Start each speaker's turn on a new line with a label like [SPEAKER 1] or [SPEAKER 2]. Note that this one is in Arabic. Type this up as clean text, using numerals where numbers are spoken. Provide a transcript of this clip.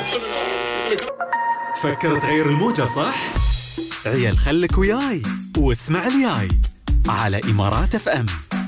[SPEAKER 1] تفكر تغير الموجة صح؟ عيل خلك وياي واسمع الياي على إمارات FM.